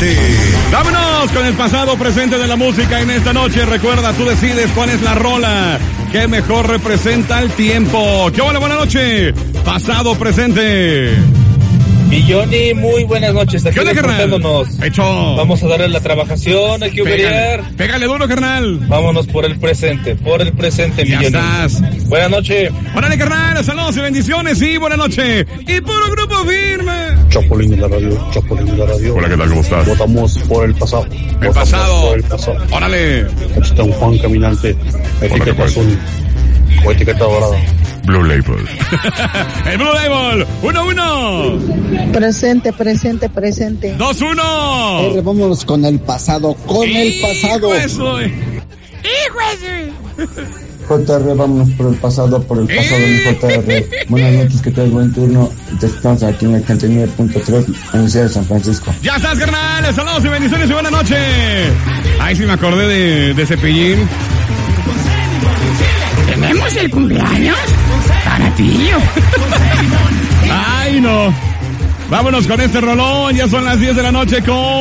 presente. Vámonos con el pasado presente de la música en esta noche. Recuerda, tú decides cuál es la rola que mejor representa el tiempo. ¡Qué buena noche! Pasado presente. Y Johnny, muy buenas noches. Aquí reportándonos. Hecho. Vamos a darle la trabajación, hay que obrear. Pégale duro, carnal. Vámonos por el presente, mi Ya Johnny. Estás. Buenas noches. Órale, carnal, saludos y bendiciones, y buenas noches. Y puro grupo firme. Chapulín de la radio. Hola, ¿qué tal? ¿Cómo estás? Votamos por el pasado. Por el pasado. Órale. Aquí está un Juan Caminante. Etiqueta azul. O etiqueta dorada. Blue Label. El Blue Label. 1-1. Presente. 2-1. Vámonos con el pasado. Eso. JR, vámonos por el pasado, mi JR. Buenas noches, que te buen turno. Te estamos aquí en el 89.3, Universidad de San Francisco. Ya estás, carnal. Saludos y bendiciones y buenas noches. Ay, sí me acordé de Cepillín. ¿Tenemos el cumpleaños? Para ti. Ay, no. Vámonos con este rolón. Ya son las 10 de la noche con